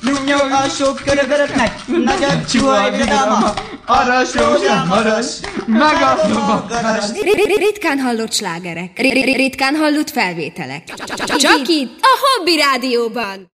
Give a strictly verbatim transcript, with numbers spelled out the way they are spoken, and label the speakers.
Speaker 1: Nyomnyog a sok köröböröknek, nagy a csuhaj viradalma, arras, rózsám, maras, meg a garas.
Speaker 2: Ritkán hallott slágerek, ritkán hallott felvételek. Csak itt, a Hobby Rádióban.